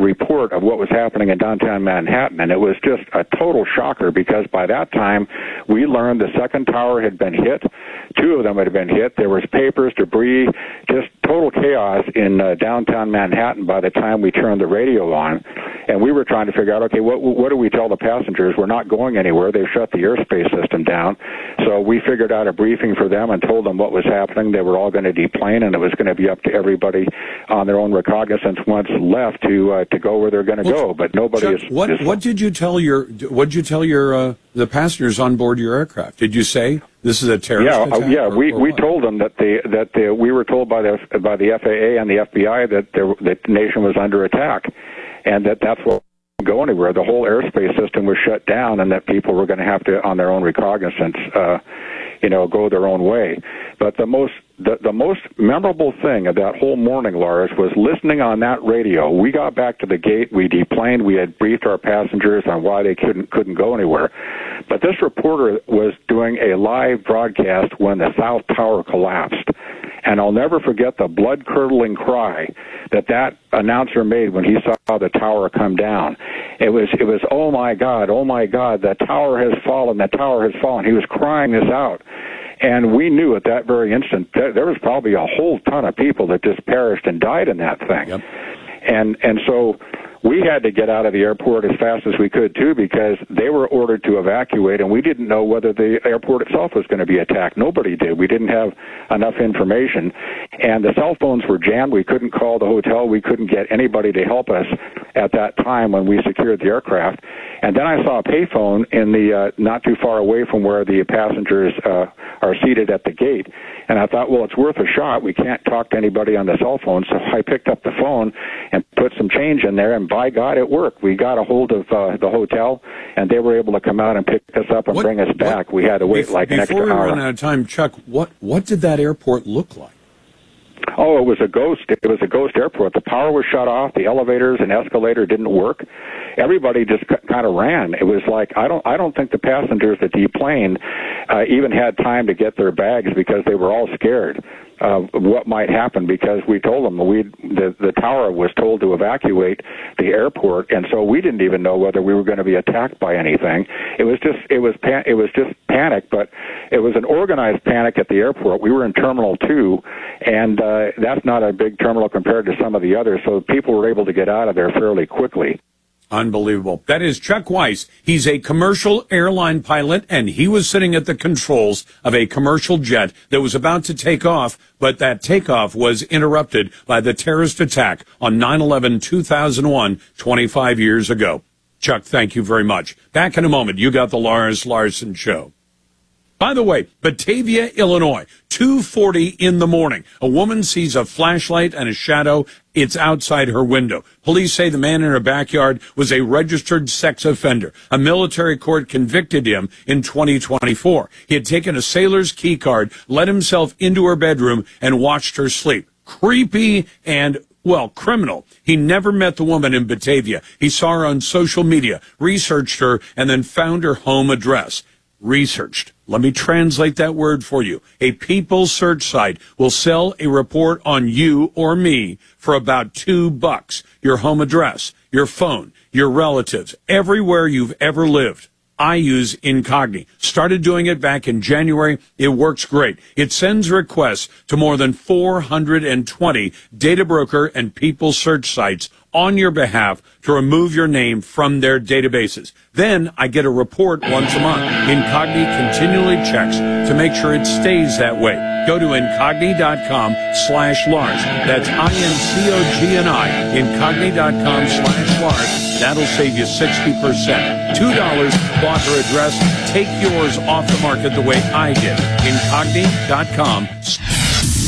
report of what was happening in downtown Manhattan, and it was just a total shocker because by that time we learned the second tower had been hit. Two of them had been hit. There was papers, debris, just total chaos in downtown Manhattan by the time we turned the radio on. And we were trying to figure out, okay, what do we tell the passengers? We're not going anywhere. They've shut the airspace system down. So we figured out a briefing for them and told them what was happening. They were all going to deplane, and it was going to be up to everybody on their own recognizance once left to go where they're going to go. But nobody Chuck, what did you tell the passengers on board your aircraft? Did you say this is a terrorist attack? We told them that we were told by the FAA and the FBI that the nation was under attack, and that's what go anywhere. The whole airspace system was shut down, and that people were going to have to, on their own recognizance, go their own way. But the most memorable thing of that whole morning, Lars, was listening on that radio. We got back to the gate, we deplaned, we had briefed our passengers on why they couldn't go anywhere. But this reporter was doing a live broadcast when the South Tower collapsed. And I'll never forget the blood-curdling cry that announcer made when he saw the tower come down. It was, oh my God, the tower has fallen, the tower has fallen. He was crying this out. And we knew at that very instant there was probably a whole ton of people that just perished and died in that thing. Yep. And so we had to get out of the airport as fast as we could, too, because they were ordered to evacuate, and we didn't know whether the airport itself was going to be attacked. Nobody did. We didn't have enough information, and the cell phones were jammed. We couldn't call the hotel. We couldn't get anybody to help us at that time when we secured the aircraft. And then I saw a payphone in the not too far away from where the passengers are seated at the gate, and I thought, well, it's worth a shot. We can't talk to anybody on the cell phone, so I picked up the phone and put some change in there, and by God, it worked. We got a hold of the hotel, and they were able to come out and pick us up and bring us back. We had to wait an extra hour. Before we run out of time, Chuck, what did that airport look like? Oh, it was a ghost. It was a ghost airport. The power was shut off. The elevators and escalator didn't work. Everybody just kind of ran. It was like I don't think the passengers that deplaned even had time to get their bags because they were all scared of what might happen, because we told them the tower was told to evacuate the airport, and so we didn't even know whether we were going to be attacked by anything. It was just panic, but it was an organized panic at the airport. We were in Terminal 2, and that's not a big terminal compared to some of the others, so people were able to get out of there fairly quickly. Unbelievable. That is Chuck Weiss. He's a commercial airline pilot, and he was sitting at the controls of a commercial jet that was about to take off, but that takeoff was interrupted by the terrorist attack on 9/11/2001, 25 years ago. Chuck, thank you very much. Back in a moment. You got the Lars Larson Show. By the way, Batavia, Illinois, 2:40 in the morning. A woman sees a flashlight and a shadow. It's outside her window. Police say the man in her backyard was a registered sex offender. A military court convicted him in 2024. He had taken a sailor's key card, let himself into her bedroom, and watched her sleep. Creepy and criminal. He never met the woman in Batavia. He saw her on social media, researched her, and then found her home address. Researched. Let me translate that word for you. A People search site will sell a report on you or me for about $2. Your home address, your phone, your relatives, everywhere you've ever lived. I use Incogni. Started doing it back in January. It works great. It sends requests to more than 420 data broker and People search sites on your behalf to remove your name from their databases. Then I get a report once a month. Incogni continually checks to make sure it stays that way. Go to Incogni.com/Lars. That's INCOGNI. Incogni.com/Lars. That'll save you 60%. $2, block her address. Take yours off the market the way I did. Incogni.com.